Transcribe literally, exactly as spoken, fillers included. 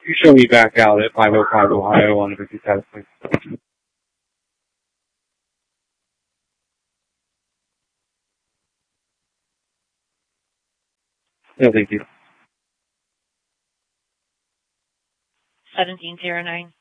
You show me back out at five oh five Ohio on the fifty test, please. No, thank you. seventeen zero nine.